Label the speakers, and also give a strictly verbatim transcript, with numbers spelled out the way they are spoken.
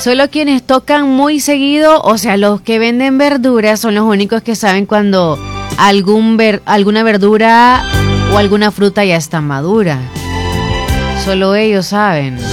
Speaker 1: Solo quienes tocan muy seguido, o sea, los que venden verduras son los únicos que saben cuando algún ver, alguna verdura o alguna fruta ya está madura. Solo ellos saben.